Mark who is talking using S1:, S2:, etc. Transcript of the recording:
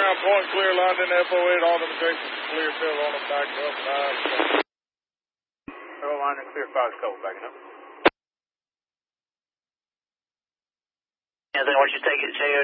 S1: ground, point clear, London, FO8, all the stations clear, still on them, back up, 9.
S2: Hello, London, clear 5 couple, backing up.
S3: And then once you take it,